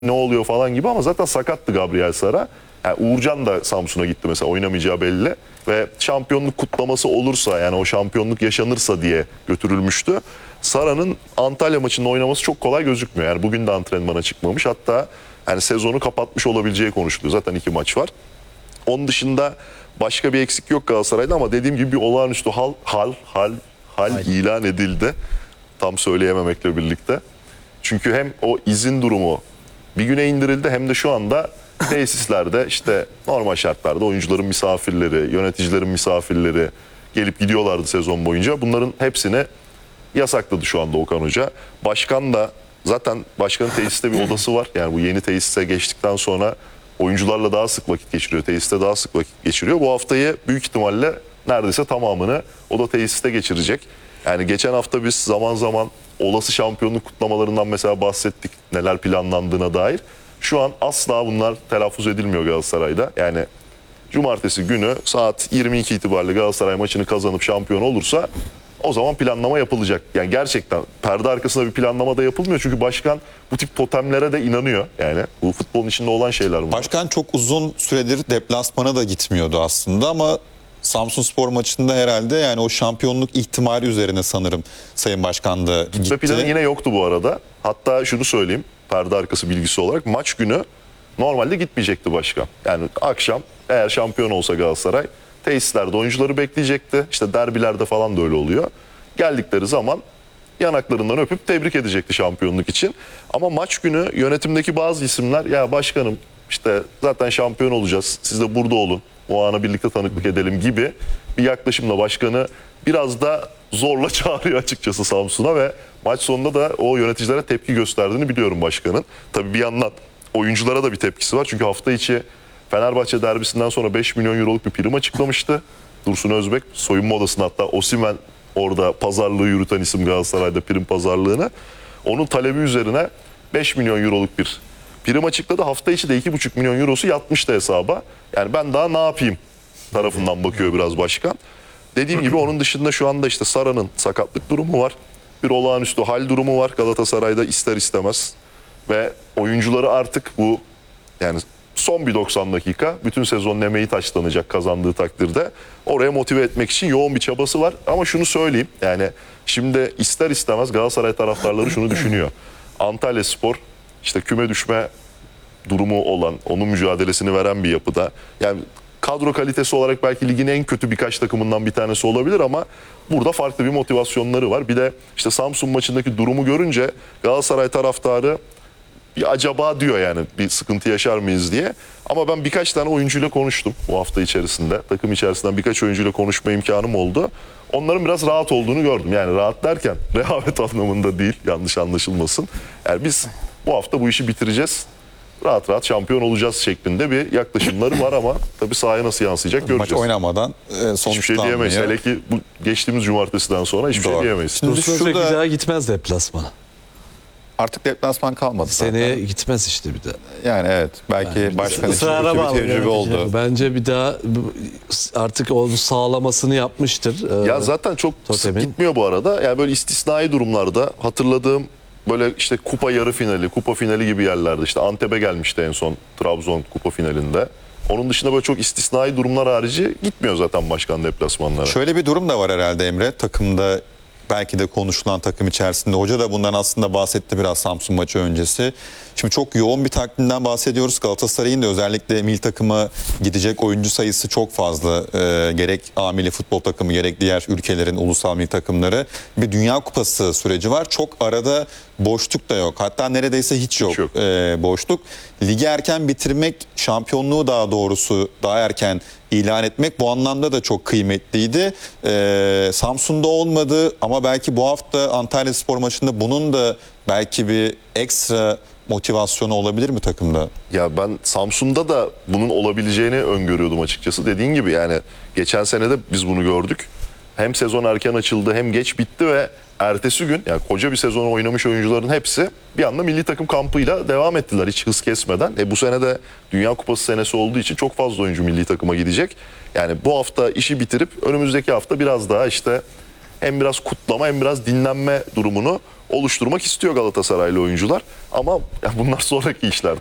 ne oluyor falan gibi ama zaten sakattı Gabriel Sara. Yani Uğurcan da Samsun'a gitti mesela, oynamayacağı belli. Ve şampiyonluk kutlaması olursa, yani o şampiyonluk yaşanırsa diye götürülmüştü. Sara'nın Antalya maçında oynaması çok kolay gözükmüyor. Yani bugün de antrenmana çıkmamış. Hatta yani sezonu kapatmış olabileceği konuşuluyor. Zaten 2 maç var. Onun dışında başka bir eksik yok Galatasaray'da ama dediğim gibi bir olağanüstü hal ilan edildi. Tam söyleyememekle birlikte. Çünkü hem o izin durumu bir güne indirildi, hem de şu anda tesislerde işte normal şartlarda oyuncuların misafirleri, yöneticilerin misafirleri gelip gidiyorlardı sezon boyunca. Bunların hepsini yasakladı şu anda Okan Hoca. Başkan da zaten, başkanın tesiste bir odası var. Yani bu yeni tesise geçtikten sonra oyuncularla daha sık vakit geçiriyor. Tesiste daha sık vakit geçiriyor. Bu haftayı büyük ihtimalle neredeyse tamamını o da tesiste geçirecek. Yani geçen hafta biz zaman zaman olası şampiyonluk kutlamalarından mesela bahsettik, neler planlandığına dair. Şu an asla bunlar telaffuz edilmiyor Galatasaray'da. Yani cumartesi günü saat 22 itibariyle Galatasaray maçını kazanıp şampiyon olursa o zaman planlama yapılacak. Yani gerçekten perde arkasında bir planlama da yapılmıyor. Çünkü başkan bu tip totemlere de inanıyor. Yani bu futbolun içinde olan şeyler bunlar. Başkan çok uzun süredir deplasmana da gitmiyordu aslında ama Samsunspor maçında herhalde yani o şampiyonluk ihtimali üzerine sanırım Sayın Başkan da gitti. Ve planı yine yoktu bu arada. Hatta şunu söyleyeyim, perde arkası bilgisi olarak, maç günü normalde gitmeyecekti başkan. Yani akşam eğer şampiyon olsa Galatasaray tesislerde oyuncuları bekleyecekti. İşte derbilerde falan da öyle oluyor. Geldikleri zaman yanaklarından öpüp tebrik edecekti şampiyonluk için. Ama maç günü yönetimdeki bazı isimler, ya başkanım işte zaten şampiyon olacağız, siz de burada olun, o ana birlikte tanıklık edelim gibi bir yaklaşımla başkanı biraz da zorla çağırıyor açıkçası Samsun'a ve maç sonunda da o yöneticilere tepki gösterdiğini biliyorum başkanın. Tabii bir yandan oyunculara da bir tepkisi var. Çünkü hafta içi Fenerbahçe derbisinden sonra 5 milyon euroluk bir prim açıklamıştı. Dursun Özbek soyunma odasında, hatta Osimhen orada pazarlığı yürüten isim Galatasaray'da, prim pazarlığını. Onun talebi üzerine 5 milyon euroluk bir prim açıkladı. Hafta içi de 2,5 milyon eurosu yatmıştı hesaba. Yani ben daha ne yapayım tarafından bakıyor biraz başkan. Dediğim gibi onun dışında şu anda işte Sara'nın sakatlık durumu var. Bir olağanüstü hal durumu var Galatasaray'da ister istemez. Ve oyuncuları artık bu, yani son bir 90 dakika bütün sezonun emeği taçlanacak kazandığı takdirde, oraya motive etmek için yoğun bir çabası var. Ama şunu söyleyeyim, yani şimdi ister istemez Galatasaray taraftarları şunu düşünüyor. Antalyaspor işte küme düşme durumu olan, onun mücadelesini veren bir yapıda. Yani kadro kalitesi olarak belki ligin en kötü birkaç takımından bir tanesi olabilir ama burada farklı bir motivasyonları var. Bir de işte Samsun maçındaki durumu görünce Galatasaray taraftarı bir acaba diyor, yani bir sıkıntı yaşar mıyız diye. Ama ben birkaç tane oyuncuyla konuştum bu hafta içerisinde. Takım içerisinden birkaç oyuncuyla konuşma imkanım oldu. Onların biraz rahat olduğunu gördüm. Yani rahat derken rehavet anlamında değil, yanlış anlaşılmasın. Yani biz bu hafta bu işi bitireceğiz, rahat rahat şampiyon olacağız şeklinde bir yaklaşımları var ama tabii sahaya nasıl yansıyacak göreceğiz. Maç oynamadan hiçbir şey diyemeyiz. Hele ki bu geçtiğimiz cumartesiden sonra hiçbir şey diyemeyiz. Dursun Özbek bir daha gitmez deplasmana. Artık deplasman kalmadı Seneye zaten. gitmez işte bir daha. Yani evet, belki başkan için Israra kötü bir bağlı tecrübe yani. oldu. Bence bir daha artık onu sağlamasını yapmıştır. Ya zaten çok sık Totem'in. gitmiyor bu arada. Yani böyle istisnai durumlarda hatırladığım, böyle işte kupa yarı finali, kupa finali gibi yerlerde, işte Antep'e gelmişti en son Trabzon kupa finalinde. Onun dışında böyle çok istisnai durumlar harici gitmiyor zaten başkan deplasmanlara. Şöyle bir durum da var herhalde Emre. Takımda belki de konuşulan, takım içerisinde. Hoca da bundan aslında bahsetti biraz Samsun maçı öncesi. Şimdi çok yoğun bir takvimden bahsediyoruz. Galatasaray'ın da özellikle milli takıma gidecek oyuncu sayısı çok fazla. Gerek A milli futbol takımı, gerek diğer ülkelerin ulusal milli takımları. Bir Dünya Kupası süreci var. Çok arada boşluk da yok. Hatta neredeyse hiç yok, boşluk. Ligi erken bitirmek, şampiyonluğu daha doğrusu daha erken ilan etmek bu anlamda da çok kıymetliydi. Samsun'da olmadı ama belki bu hafta Antalyaspor maçında bunun da belki bir ekstra motivasyonu olabilir mi takımda? Ya ben Samsun'da da bunun olabileceğini öngörüyordum açıkçası. Dediğin gibi yani geçen sene de biz bunu gördük. Hem sezon erken açıldı hem geç bitti ve ertesi gün, yani koca bir sezonu oynamış oyuncuların hepsi bir anda milli takım kampıyla devam ettiler hiç hız kesmeden. Bu sene de Dünya Kupası senesi olduğu için çok fazla oyuncu milli takıma gidecek. Yani bu hafta işi bitirip önümüzdeki hafta biraz daha işte hem biraz kutlama hem biraz dinlenme durumunu oluşturmak istiyor Galatasaraylı oyuncular. Ama ya bunlar sonraki işler.